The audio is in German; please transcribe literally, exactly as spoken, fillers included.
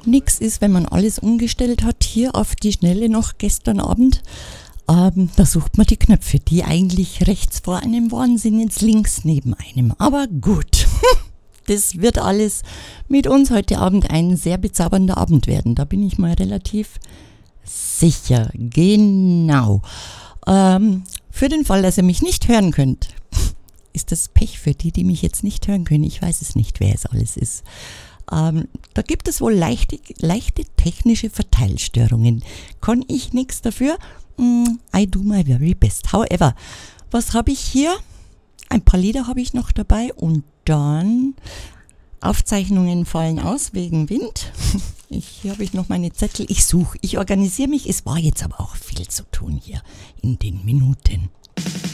nix ist, wenn man alles umgestellt hat, hier auf die Schnelle noch gestern Abend. Ähm, da sucht man die Knöpfe, die eigentlich rechts vor einem waren, sind jetzt links neben einem. Aber gut, das wird alles mit uns heute Abend ein sehr bezaubernder Abend werden. Da bin ich mal relativ sicher. Genau. Ähm, für den Fall, dass ihr mich nicht hören könnt, ist das Pech für die, die mich jetzt nicht hören können. Ich weiß es nicht, wer es alles ist. Ähm, da gibt es wohl leichte, leichte technische Verteilstörungen. Kann ich nichts dafür. I do my very best. However, was habe ich hier? Ein paar Lieder habe ich noch dabei und dann Aufzeichnungen fallen aus wegen Wind. Ich, hier habe ich noch meine Zettel. Ich suche, ich organisiere mich. Es war jetzt aber auch viel zu tun hier in den Minuten.